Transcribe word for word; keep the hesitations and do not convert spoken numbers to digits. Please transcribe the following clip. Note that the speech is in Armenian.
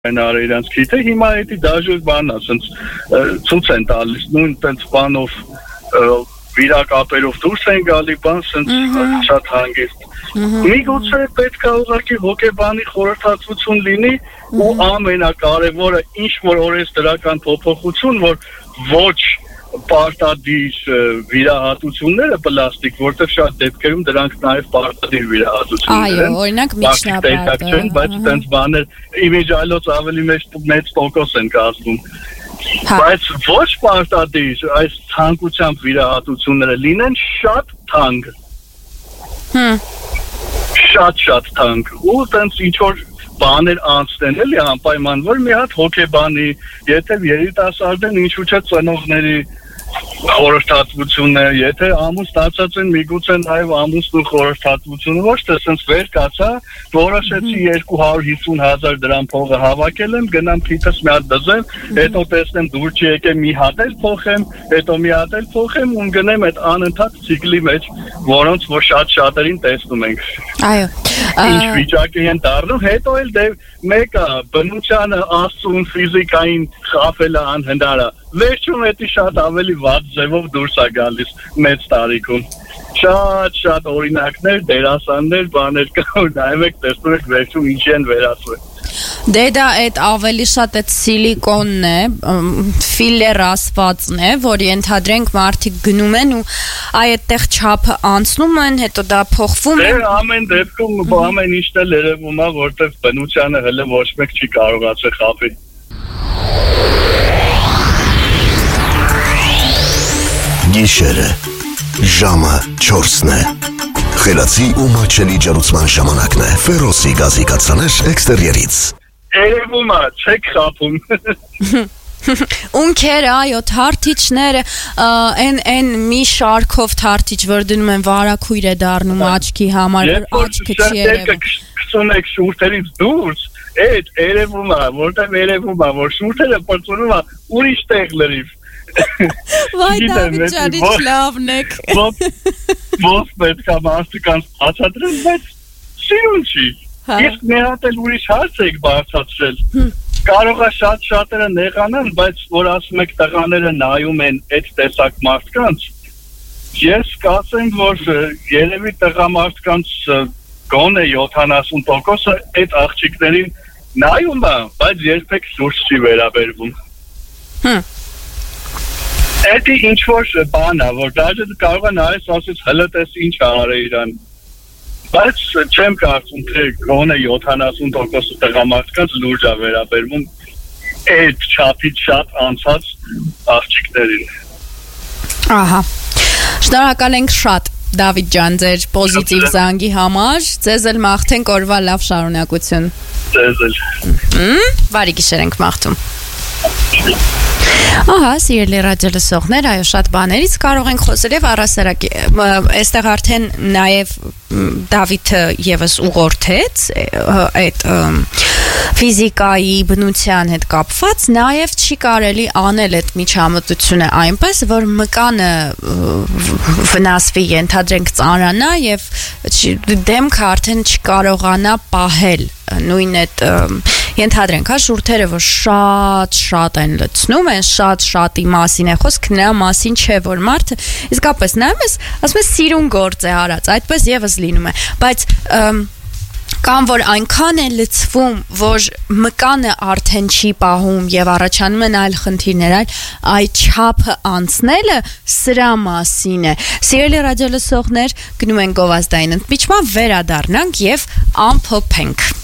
Այնար իրանց քիթը հիմա էդի դաժուր բանն ասենց ցույց են տալիս նույն տենց բանով վիրակապերով դուրս են գալի բան ասենց շատ հանգիստ միգուցե պետք է ուղղակի հոգեբանի խորհրդատվություն լինի ու ամենակարևորը ինչ որ օրենսդրական փոփոխություն որ ոչ պարտադիր վիրահատությունները պլաստիկ, որտեղ շատ դեպքերում դրանք նաև պարտադիր վիրահատություններ են։ Այո, օրինակ միջնաբարդ, բայց տենց բաներ իմիջայլոց ավելի մեծ տոկոս են կազմում։ Բայց ոչ պարտադիր այս ցանկությամբ վիրահատությունները լինեն շատ թանկ։ Հմ։ Շատ-շատ թանկ։ Ու տենց ինչ որ բաներ անցնեն էլի անպայման որ մի հատ հոգեբանի, եթե երիտասարդ են ինչու՞ չէ ծնողների խորհրդատվությունն է, եթե ամուսն ստացած են միգուցե նաև ամուսնու խորհրդատվությունը ոչ թե sense վեր կացա, որոշեցի երկու հարյուր հիսուն հազար դրամ փողը հավաքել եմ, գնամ փիթս մի հատ դզեմ, հետո տեսնեմ դուր չի եկել մի հատ էլ փոխեմ, հետո մի հատ էլ փոխեմ ու գնեմ այդ անընդհատ ցիկլի մեջ, որոնց որ շատ շատերին տեսնում ենք։ Այո։ Ինչ վիճակի են դառնում, հետո էլ դե մեկը բնությանը աստծուն ֆիզիկային խაფելը անհնար է։ Վերջում էդի շատ ավելի վատ ձևով դուրս է գալիս մեծ տարիքում։ Շատ շատ օրինակներ, դերասաններ, բաներ կա, նայում եք տեսնում եք վերջում ինչ են վերածվել։ Դե դա այդ ավելի շատ այդ սիլիկոնն է, ֆիլեր ասվածն է, որ ենթադրենք մարդիկ գնում են ու այդտեղ չափը անցնում են, հետո դա փոխվում է։ Դե ամեն դեպքում ամեն ինչն էլ երևում է, որտեղ բնությանը հələ ոչ մեկ չի կարողացել խაფել։ Գիշերը, ժամը չորսն է, խելացի ու մատչելի ջրուցման ժամանակն է, Ֆերոսի գազի կաթսաներ էքստերիերից։ Երևում է, չեք խափում։ Ունքեր, այո, թարթիչները, այն մի շարքով թարթիչ, որ դնում են վարակույր է դառնում աչքի համար, որ աչքը չի երևում։ Քսուն եք շուրթերից դուրս, այդ երևում է, որտեղ երևում է, որ շուրթերը պրծնում է ուրիշ տեղ լրիվ։ Վայ Դավիթ ջան, ինչ լավն եք։ Ո՞վ պետք է մարդկանց բացատրել, բայց սիրուն չի։ Իսկ մի հատ էլ ուրիշ հարց եք բարձրացրել։ Կարող է շատ շատերը նեղանան, բայց որ ասում եք տղաները նայում են այդ տեսակ մարդկանց, ես կասեմ, որ երևի տղամարդկանց գոնե յոթանասուն տոկոսը այդ աղջիկներին նայում է, բայց երբեք դուրս չի վերաբերվում։ Հմ։ Էդի ինչ որ բան է, որ դաժե կարող է նայես ասես հələ տես ինչ արել իրան։ Բայց չեմ կարծում, թե գոնե յոթանասուն տոկոս տղամարդկանց լուրջ է վերաբերվում այդ չափից շատ անցած աղջիկներին։ Ահա։ Շնորհակալ ենք շատ Դավիթ ջան ձեր պոզիտիվ զանգի համար, ձեզ էլ մաղթենք օրվա լավ շարունակություն։ Ձեզ էլ։ Բարի գիշեր ենք մաղթում։ Ահա, սիրելի ռադիոլսողներ, այո, շատ բաներից կարող ենք խոսել եւ առասարակ այստեղ արդեն նաեւ Դավիթը եւս ուղղորդեց այդ ֆիզիկայի բնության հետ կապված, նաեւ չի կարելի անել այդ միջամտությունը այնպես, որ մկանը վնասվի, ենթադրենք ծանրանա եւ դեմքը արդեն չկարողանա պահել նույն այդ ենթադրենք հա շուրթերը որ շատ շատ են լցնում են շատ շատի մասին է խոսք նրա մասին չէ որ մարդը իսկապես նայում ես ասում ես սիրուն գործ է արած այդպես եւս լինում է բայց կամ որ այնքան է լցվում որ մկանը արդեն չի պահում եւ առաջանում են այլ խնդիրներ այլ այդ չափը անցնելը սրա մասին է սիրելի ռադիոլսողներ գնում են գովազդային ընդմիջման վերադառնանք եւ ամփոփենք